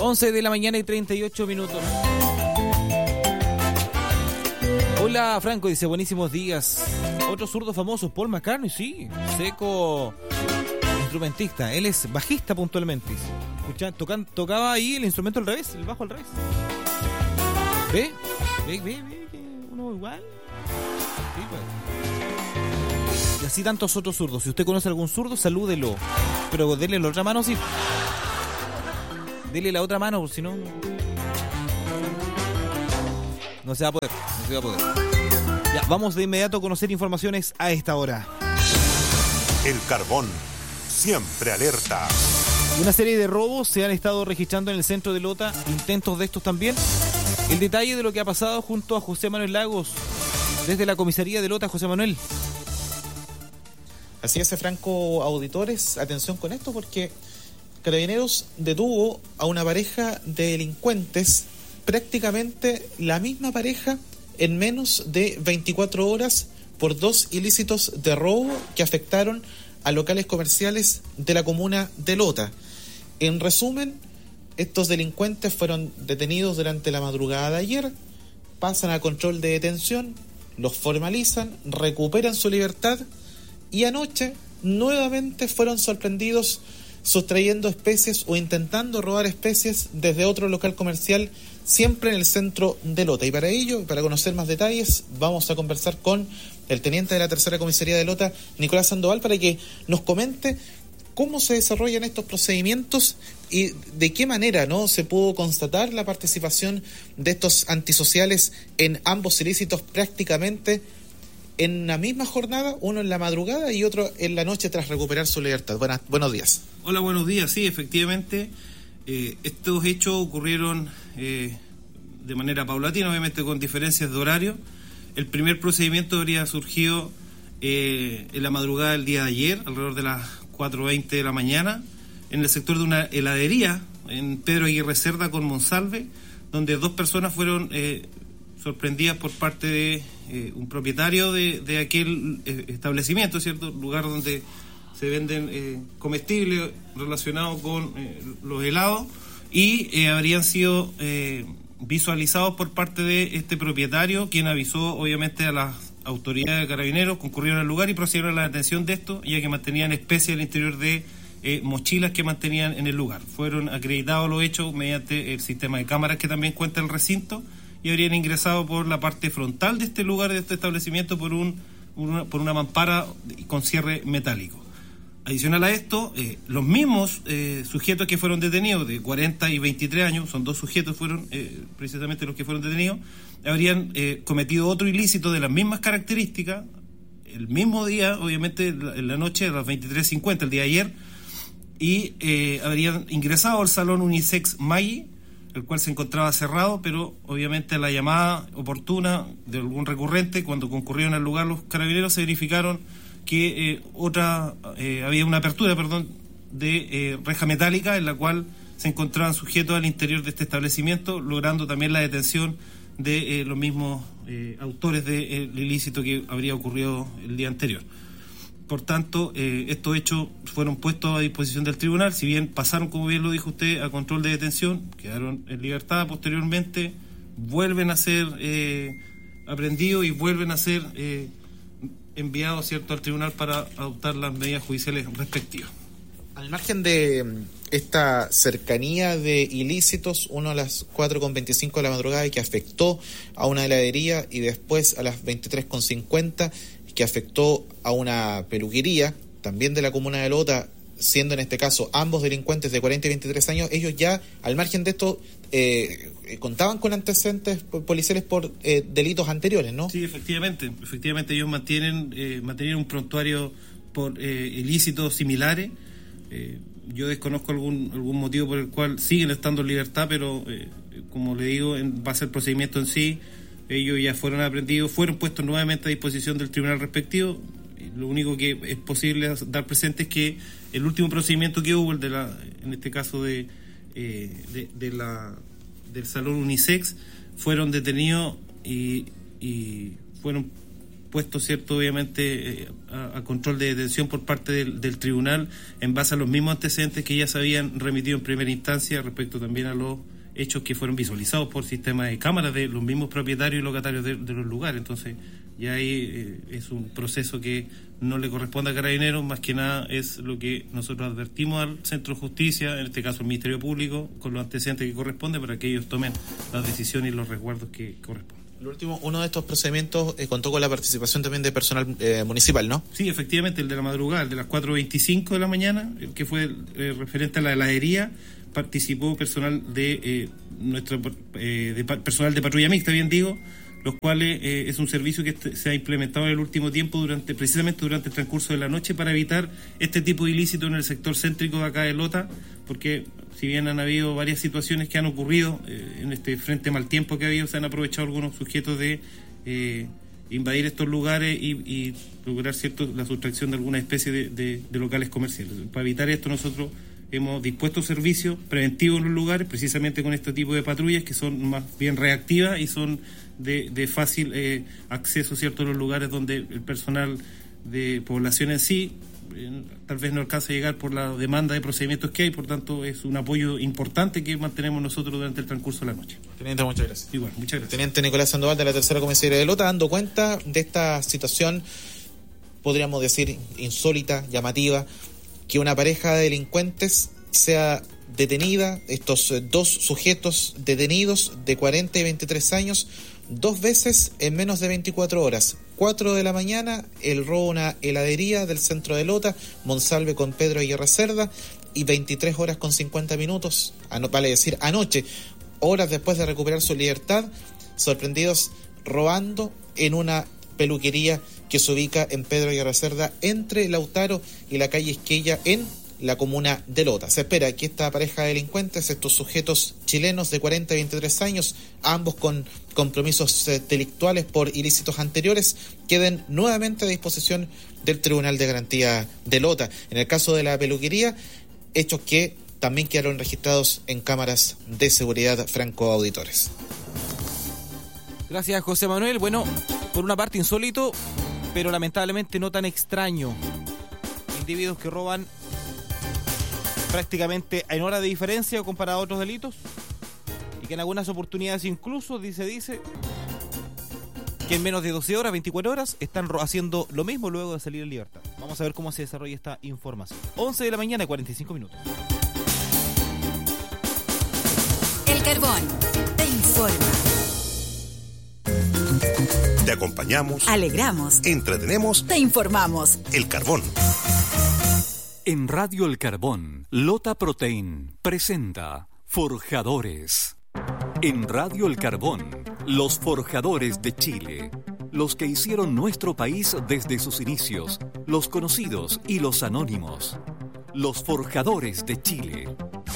11 de la mañana y 38 minutos. Hola, Franco, dice, buenísimos días. Otro zurdo famoso, Paul McCartney, sí. Seco instrumentista. Él es bajista puntualmente. Escucha, tocaba ahí el instrumento al revés, el bajo al revés. ¿Ve? Uno igual. Sí, pues. Y así tantos otros zurdos. Si usted conoce algún zurdo, salúdelo. Pero dele la otra mano, sí. Dele la otra mano, si no... No se va a poder. Ya, vamos de inmediato a conocer informaciones a esta hora. El Carbón, siempre alerta. Una serie de robos se han estado registrando en el centro de Lota, intentos de estos también. El detalle de lo que ha pasado junto a José Manuel Lagos, desde la comisaría de Lota. José Manuel. Así es, Franco, auditores, atención con esto porque Carabineros detuvo a una pareja de delincuentes, prácticamente la misma pareja, en menos de 24 horas por 2 ilícitos de robo que afectaron a locales comerciales de la comuna de Lota. En resumen, estos delincuentes fueron detenidos durante la madrugada de ayer, pasan a control de detención, los formalizan, recuperan su libertad y anoche nuevamente fueron sorprendidos sustrayendo especies o intentando robar especies desde otro local comercial, siempre en el centro de Lota. Y para ello, para conocer más detalles, vamos a conversar con el teniente de la tercera comisaría de Lota, Nicolás Sandoval, para que nos comente cómo se desarrollan estos procedimientos y de qué manera no se pudo constatar la participación de estos antisociales en ambos ilícitos prácticamente en la misma jornada, uno en la madrugada y otro en la noche tras recuperar su libertad. Buenos días. Hola, buenos días. Sí, efectivamente, estos hechos ocurrieron de manera paulatina, obviamente con diferencias de horario. El primer procedimiento habría surgido en la madrugada del día de ayer, alrededor de las 4:20 de la mañana, en el sector de una heladería en Pedro Aguirre Cerda con Monsalve, donde 2 personas fueron sorprendidas por parte de un propietario de aquel establecimiento, ¿cierto? Lugar donde se venden comestibles relacionados con los helados, y habrían sido visualizados por parte de este propietario, quien avisó obviamente a las autoridades de Carabineros, concurrieron al lugar y procedieron a la detención de esto, ya que mantenían especies al interior de mochilas que mantenían en el lugar. Fueron acreditados los hechos mediante el sistema de cámaras que también cuenta el recinto, y habrían ingresado por la parte frontal de este lugar, de este establecimiento, por una mampara con cierre metálico. Adicional a esto, los mismos sujetos que fueron detenidos, de 40 y 23 años, son 2 sujetos fueron precisamente los que fueron detenidos, habrían cometido otro ilícito de las mismas características, el mismo día, obviamente en la noche, a las 23:50, el día de ayer, y habrían ingresado al salón unisex Maggi, el cual se encontraba cerrado, pero obviamente a la llamada oportuna de algún recurrente, cuando concurrieron al lugar los carabineros, se verificaron que había una apertura, de reja metálica, en la cual se encontraban sujetos al interior de este establecimiento, logrando también la detención de los mismos autores del ilícito que habría ocurrido el día anterior. Por tanto, estos hechos fueron puestos a disposición del tribunal, si bien pasaron, como bien lo dijo usted, a control de detención, quedaron en libertad posteriormente, vuelven a ser aprendidos y vuelven a ser enviados, ¿cierto?, al tribunal para adoptar las medidas judiciales respectivas. Al margen de esta cercanía de ilícitos, uno a las 4:25 de la madrugada y que afectó a una heladería, y después a las 23:50 que afectó a una peluquería, también de la comuna de Lota, siendo en este caso ambos delincuentes de 40 y 23 años, ellos ya, al margen de esto, contaban con antecedentes policiales por delitos anteriores, ¿no? Sí, efectivamente ellos mantenían un prontuario por ilícitos similares. Yo desconozco algún motivo por el cual siguen estando en libertad, pero como le digo, en base al procedimiento en sí, ellos ya fueron aprehendidos, fueron puestos nuevamente a disposición del tribunal respectivo. Lo único que es posible dar presente es que el último procedimiento que hubo, en este caso del salón unisex, fueron detenidos y fueron puesto, ¿cierto?, obviamente a control de detención por parte del tribunal en base a los mismos antecedentes que ya se habían remitido en primera instancia respecto también a los hechos que fueron visualizados por sistemas de cámaras de los mismos propietarios y locatarios de los lugares. Entonces ya ahí es un proceso que no le corresponde a Carabineros, más que nada es lo que nosotros advertimos al Centro de Justicia, en este caso al Ministerio Público, con los antecedentes que corresponden para que ellos tomen las decisiones y los resguardos que corresponden. Lo último, uno de estos procedimientos contó con la participación también de personal municipal, ¿no? Sí, efectivamente, el de la madrugada, el de las 4:25 de la mañana, el que fue referente a la heladería, participó personal de personal de patrulla mixta, bien digo, los cuales es un servicio que se ha implementado en el último tiempo precisamente durante el transcurso de la noche para evitar este tipo de ilícito en el sector céntrico de acá de Lota, porque si bien han habido varias situaciones que han ocurrido en este frente mal tiempo que ha habido, se han aprovechado algunos sujetos de invadir estos lugares y lograr la sustracción de alguna especie de locales comerciales. Para evitar esto nosotros hemos dispuesto servicios preventivos en los lugares, precisamente con este tipo de patrullas que son más bien reactivas y son de fácil acceso, ¿cierto?, a los lugares donde el personal de población en sí tal vez no alcanza a llegar por la demanda de procedimientos que hay, por tanto es un apoyo importante que mantenemos nosotros durante el transcurso de la noche. Teniente, muchas gracias. Igual, muchas gracias. Teniente Nicolás Sandoval, de la Tercera Comisaría de Lota, dando cuenta de esta situación, podríamos decir, insólita, llamativa, que una pareja de delincuentes sea detenida, estos dos sujetos detenidos de 40 y 23 años, 2 veces en menos de 24 horas. 4 de la mañana, el robo a una heladería del centro de Lota, Monsalve con Pedro Aguirre Cerda, y 23 horas con 50 minutos, vale decir anoche, horas después de recuperar su libertad, sorprendidos robando en una peluquería que se ubica en Pedro Aguirre Cerda, entre Lautaro y la calle Esquella, en la comuna de Lota. Se espera que esta pareja de delincuentes, estos sujetos chilenos de 40 y 23 años, ambos con compromisos delictuales por ilícitos anteriores, queden nuevamente a disposición del Tribunal de Garantía de Lota. En el caso de la peluquería, hechos que también quedaron registrados en cámaras de seguridad, Franco auditores. Gracias, José Manuel. Bueno, por una parte insólito, pero lamentablemente no tan extraño. Individuos que roban prácticamente en hora de diferencia comparado a otros delitos, y que en algunas oportunidades incluso dice que en menos de 12 horas, 24 horas, están haciendo lo mismo luego de salir en libertad. Vamos a ver cómo se desarrolla esta información. 11 de la mañana, 45 minutos. El Carbón te informa. Te acompañamos, Alegramos, entretenemos, te informamos. El Carbón. En Radio El Carbón, Lota Protein presenta Forjadores. En Radio El Carbón, los forjadores de Chile. Los que hicieron nuestro país desde sus inicios, los conocidos y los anónimos. Los forjadores de Chile.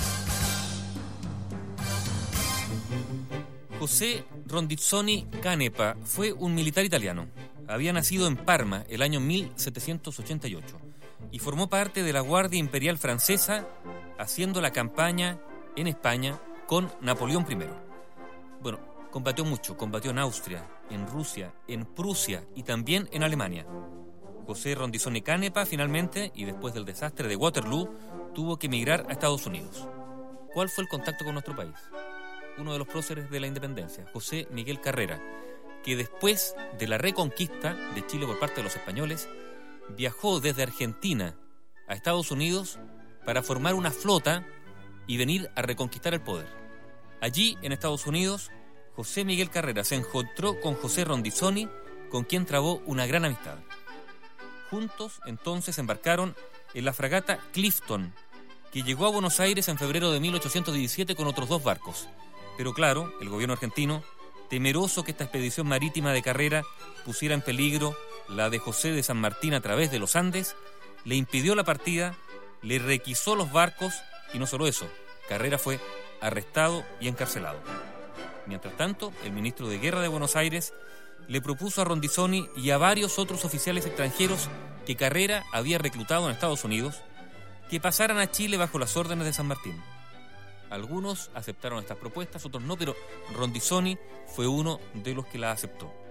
José Rondizzoni Canepa fue un militar italiano. Había nacido en Parma el año 1788 y formó parte de la Guardia Imperial Francesa, haciendo la campaña en España con Napoleón I. Bueno, combatió mucho, combatió en Austria, en Rusia, en Prusia y también en Alemania. José Rondizzoni Canepa finalmente, y después del desastre de Waterloo, tuvo que emigrar a Estados Unidos. ¿Cuál fue el contacto con nuestro país? Uno de los próceres de la independencia, José Miguel Carrera, que después de la reconquista de Chile por parte de los españoles, viajó desde Argentina a Estados Unidos para formar una flota y venir a reconquistar el poder. Allí, en Estados Unidos, José Miguel Carrera se encontró con José Rondizzoni, con quien trabó una gran amistad. Juntos, entonces, embarcaron en la fragata Clifton, que llegó a Buenos Aires en febrero de 1817 con otros 2 barcos. Pero claro, el gobierno argentino, temeroso que esta expedición marítima de Carrera pusiera en peligro la de José de San Martín a través de los Andes, le impidió la partida, le requisó los barcos y no solo eso, Carrera fue arrestado y encarcelado. Mientras tanto, el ministro de Guerra de Buenos Aires le propuso a Rondizzoni y a varios otros oficiales extranjeros que Carrera había reclutado en Estados Unidos que pasaran a Chile bajo las órdenes de San Martín. Algunos aceptaron estas propuestas, otros no, pero Rondizzoni fue uno de los que la aceptó.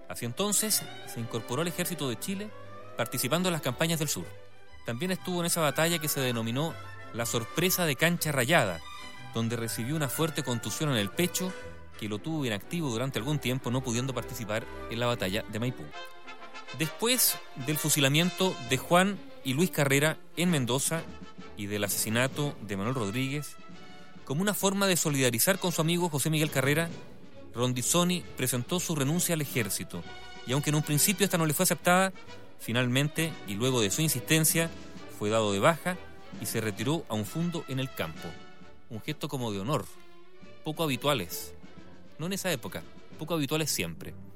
Hacia entonces se incorporó al ejército de Chile, participando en las campañas del sur. También estuvo en esa batalla que se denominó la sorpresa de Cancha Rayada, donde recibió una fuerte contusión en el pecho que lo tuvo inactivo durante algún tiempo, no pudiendo participar en la batalla de Maipú. Después del fusilamiento de Juan y Luis Carrera en Mendoza y del asesinato de Manuel Rodríguez, como una forma de solidarizar con su amigo José Miguel Carrera, Rondizoni presentó su renuncia al ejército, y aunque en un principio esta no le fue aceptada, finalmente, y luego de su insistencia, fue dado de baja y se retiró a un fundo en el campo. Un gesto como de honor, poco habituales, no en esa época, poco habituales siempre.